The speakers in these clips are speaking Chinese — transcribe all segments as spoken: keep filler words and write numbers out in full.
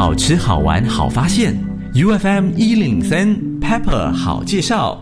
好吃好玩好发现 U F M 一零三 Pepper 好介绍。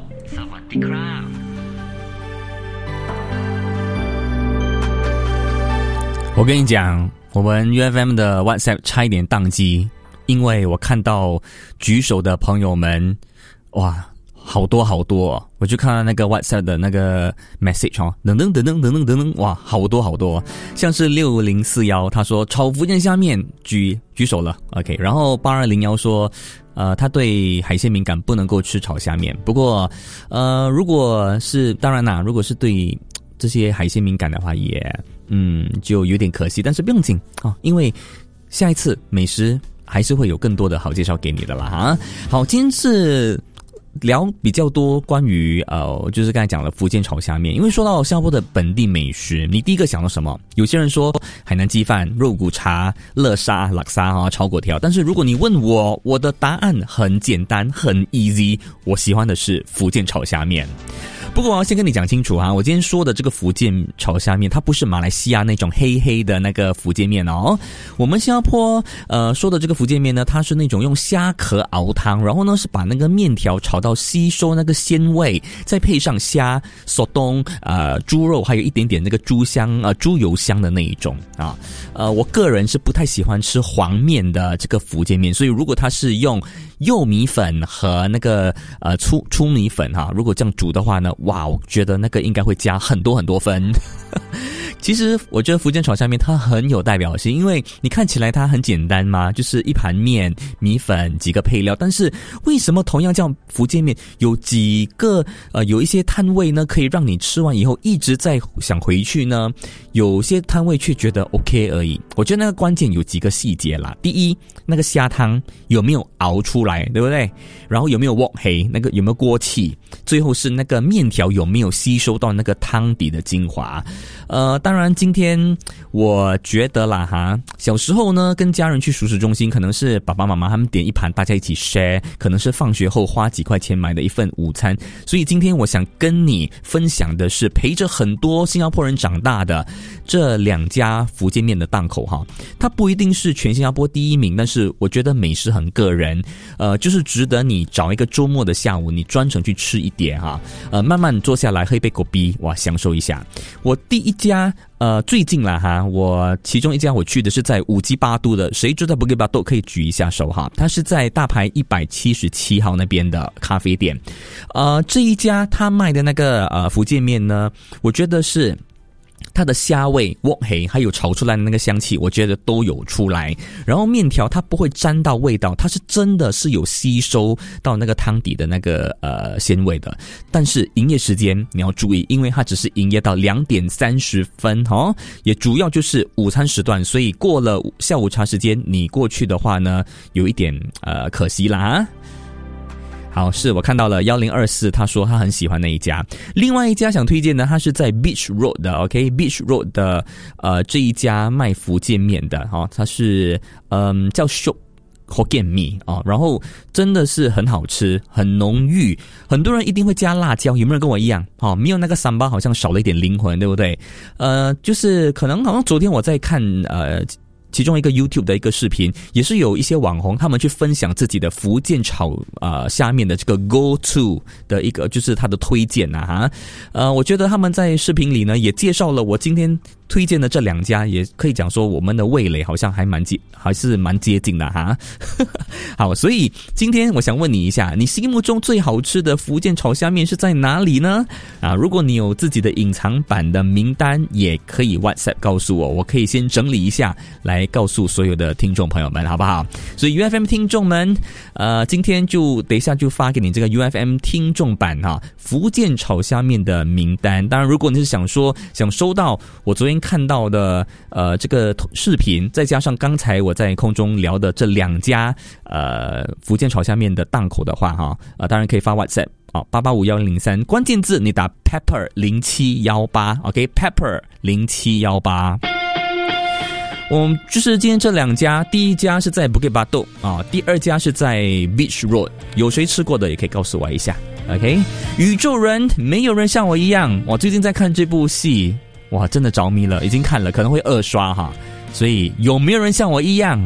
我跟你讲，我们 U F M 的 WhatsApp 差一点宕机，因为我看到举手的朋友们，哇，好多好多哦！我就看到那个 WhatsApp 的那个 message 哦，等等等等等等等等，哇，好多好多，像是六零四一，他说炒福建虾面举举手了 ，OK， 然后八二零一说，呃，他对海鲜敏感，不能够吃炒虾面。不过，呃，如果是当然啦，如果是对这些海鲜敏感的话，也嗯就有点可惜，但是不用紧啊，因为下一次美食还是会有更多的好介绍给你的啦哈。好，今天是聊比较多关于呃，就是刚才讲了福建炒虾面，因为说到新加坡的本地美食，你第一个想到什么？有些人说海南鸡饭、肉骨茶、乐沙、laksa沙啊、炒粿条，但是如果你问我，我的答案很简单，很 easy， 我喜欢的是福建炒虾面。不过我要先跟你讲清楚哈，我今天说的这个福建炒虾面，它不是马来西亚那种黑黑的那个福建面哦。我们新加坡呃说的这个福建面呢，它是那种用虾壳熬汤，然后呢是把那个面条炒到吸收那个鲜味，再配上虾、索冬、呃猪肉，还有一点点那个猪香呃猪油香的那一种啊。呃，我个人是不太喜欢吃黄面的这个福建面，所以如果它是用幼米粉和那个呃粗粗米粉哈，如果这样煮的话呢，哇，我觉得那个应该会加很多很多分。其实我觉得福建炒虾面它很有代表性，因为你看起来它很简单嘛，就是一盘面、米粉、几个配料，但是为什么同样叫福建面，有几个呃有一些摊位呢可以让你吃完以后一直在想回去呢？有些摊位却觉得 OK 而已。我觉得那个关键有几个细节啦。第一，那个虾汤有没有熬出来，对不对？然后有没有鑊氣，那个有没有锅气？最后是那个面条有没有吸收到那个汤底的精华？呃，当然今天我觉得啦哈，小时候呢跟家人去熟食中心，可能是爸爸妈妈他们点一盘大家一起 share， 可能是放学后花几块钱买的一份午餐。所以今天我想跟你分享的是陪着很多新加坡人长大的这两家福建面的档口哈。它不一定是全新加坡第一名，但是我觉得美食很个人，呃，就是值得你找一个周末的下午，你专程去吃一碟哈，呃，慢慢坐下来喝一杯果啤，哇，享受一下。我第一家呃最近啦哈，我其中一家我去的是在五基巴都的，谁住在 Bukit Batok 可以举一下手哈，它是在大排一百七十七号那边的咖啡店。呃，这一家他卖的那个呃福建面呢，我觉得是它的虾味、鑊氣还有炒出来的那个香气，我觉得都有出来。然后面条它不会沾到味道，它是真的是有吸收到那个汤底的那个呃鲜味的。但是营业时间你要注意，因为它只是营业到两点三十分哦，也主要就是午餐时段，所以过了下午茶时间你过去的话呢，有一点呃可惜啦啊。好，是我看到了一零二四，他说他很喜欢那一家。另外一家想推荐呢，他是在 Beach Road 的 OK Beach Road 的呃这一家卖福建面的哈、哦，它是嗯叫 Shop Hokkien Mee 啊，然后真的是很好吃，很浓郁。很多人一定会加辣椒，有没有人跟我一样？哦，没有那个三巴好像少了一点灵魂，对不对？呃，就是可能好像昨天我在看呃。其中一个 YouTube 的一个视频，也是有一些网红他们去分享自己的福建炒呃下面的这个 Go To 的一个就是他的推荐啊哈，呃，我觉得他们在视频里呢也介绍了我今天推荐的这两家，也可以讲说我们的味蕾好像还蛮接还是蛮接近的哈。好，所以今天我想问你一下，你心目中最好吃的福建炒虾面是在哪里呢？啊，如果你有自己的隐藏版的名单，也可以 WhatsApp 告诉我，我可以先整理一下来告诉所有的听众朋友们，好不好？所以 U F M 听众们，呃，今天就等一下就发给你这个 U F M 听众版哈，福建炒虾面的名单。当然，如果你是想说想收到我昨天看到的呃这个视频，再加上刚才我在空中聊的这两家呃福建炒虾面的档口的话哈，呃，当然可以发 WhatsApp 哦，八八五幺零零三，关键字你打 Pepper 零七一八 OK Pepper 零七一八。我们就是今天这两家，第一家是在 Bukit Batok 啊，第二家是在 Beach Road， 有谁吃过的也可以告诉我一下 OK。 宇宙人没有人像我一样，我最近在看这部戏，哇，真的着迷了，已经看了，可能会二刷哈，所以有没有人像我一样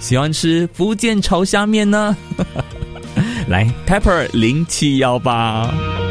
喜欢吃福建炒虾面呢？来 Pepper 零七一八。